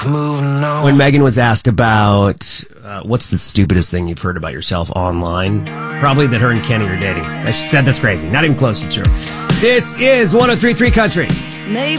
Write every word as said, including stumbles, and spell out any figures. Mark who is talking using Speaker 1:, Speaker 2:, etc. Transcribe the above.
Speaker 1: Moving on.
Speaker 2: When Megan was asked about uh, what's the stupidest thing you've heard about yourself online, probably that her and Kenny are dating. She said that's crazy. Not even close to true. This is one oh three point three Country.
Speaker 1: Maybe